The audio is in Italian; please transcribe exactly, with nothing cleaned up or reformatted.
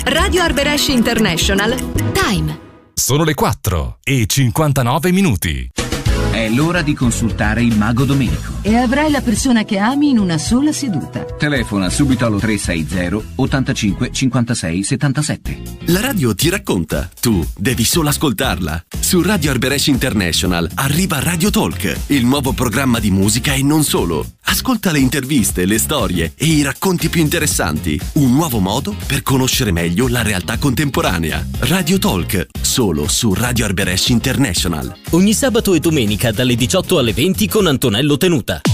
Radio Arberesh International. Time. Sono le quattro e cinquantanove minuti. È l'ora di consultare il Mago Domenico. E avrai la persona che ami in una sola seduta. Telefona subito allo tre sei zero ottantacinque cinquantasei settantasette. La radio ti racconta, tu devi solo ascoltarla. Su Radio Arberesh International arriva Radio Talk, il nuovo programma di musica e non solo. Ascolta le interviste, le storie e i racconti più interessanti. Un nuovo modo per conoscere meglio la realtà contemporanea. Radio Talk, solo su Radio Arberesh International. Ogni sabato e domenica dalle diciotto alle venti con Antonello Tenuta.